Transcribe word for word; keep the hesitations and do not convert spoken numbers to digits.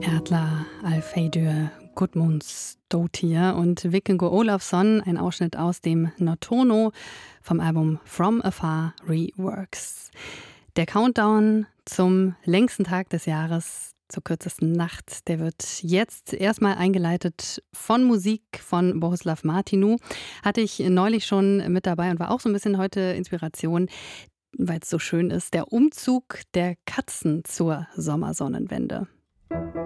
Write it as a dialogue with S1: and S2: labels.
S1: Ertla Alfeidur Gudmundsdóttir und Vikingur Olafsson, ein Ausschnitt aus dem Notturno vom Album From Afar Reworks. Der Countdown zum längsten Tag des Jahres, zur kürzesten Nacht, der wird jetzt erstmal eingeleitet von Musik von Bohuslav Martinu. Hatte ich neulich schon mit dabei und war auch so ein bisschen heute Inspiration, weil es so schön ist. Der Umzug der Katzen zur Sommersonnenwende.